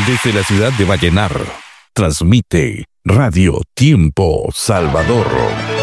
Desde la ciudad de Vallenar, transmite Radio Tiempo Salvador.